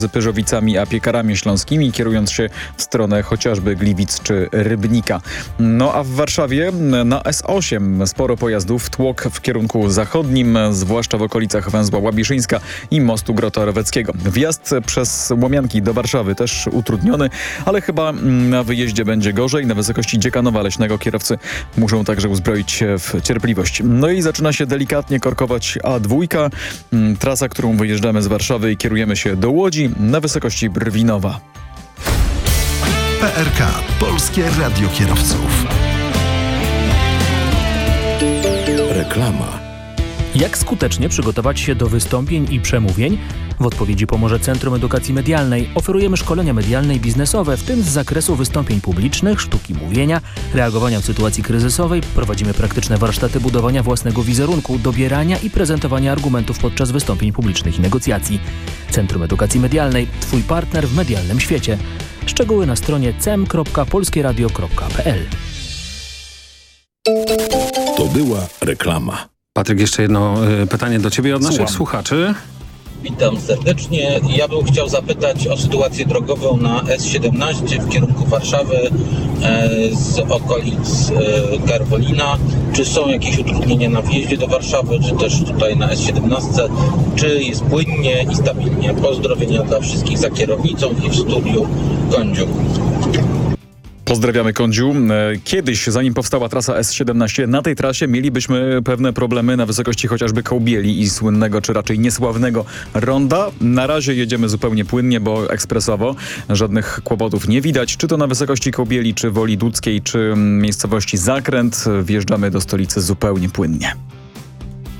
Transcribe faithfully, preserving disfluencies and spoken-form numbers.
z Pyrzowicami a Piekarami Śląskimi, kierując się w stronę chociażby Gliwic czy Rybnika. No a w Warszawie na S osiem sporo pojazdów, tłok w kierunku zachodnim, zwłaszcza w okolicach węzła Łabiszyńska i mostu Grota Roweckiego. Wjazd przez Łomianki do Warszawy też utrudniony, ale chyba na wyjeździe będzie gorzej. Na wysokości Dziekanowa Leśnego kierowcy muszą także uzbroić się w cierpliwość. No i zaczyna się delikatnie korkować A dwa, trasa, którą wyjeżdżamy z Warszawy i kierujemy się do Łodzi na wysokości Brwinowa. P R K – Polskie Radio Kierowców. Reklama. Jak skutecznie przygotować się do wystąpień i przemówień? W odpowiedzi pomoże Centrum Edukacji Medialnej. Oferujemy szkolenia medialne i biznesowe, w tym z zakresu wystąpień publicznych, sztuki mówienia, reagowania w sytuacji kryzysowej. Prowadzimy praktyczne warsztaty budowania własnego wizerunku, dobierania i prezentowania argumentów podczas wystąpień publicznych i negocjacji. Centrum Edukacji Medialnej – Twój partner w medialnym świecie. Szczegóły na stronie cem kropka polskieradio kropka p l. To była reklama. Patryk, jeszcze jedno y, pytanie do Ciebie od naszych Słucham. słuchaczy. Witam serdecznie. Ja bym chciał zapytać o sytuację drogową na S siedemnaście w kierunku Warszawy e, z okolic e, Garwolina. Czy są jakieś utrudnienia na wjeździe do Warszawy, czy też tutaj na S siedemnaście? Czy jest płynnie i stabilnie? Pozdrowienia dla wszystkich za kierownicą i w studiu Kądziu. Pozdrawiamy, Kądziu. Kiedyś, zanim powstała trasa S siedemnaście, na tej trasie mielibyśmy pewne problemy na wysokości chociażby Kołbieli i słynnego, czy raczej niesławnego Ronda. Na razie jedziemy zupełnie płynnie, bo ekspresowo. Żadnych kłopotów nie widać. Czy to na wysokości Kołbieli, czy Woli Łódzkiej, czy miejscowości Zakręt. Wjeżdżamy do stolicy zupełnie płynnie.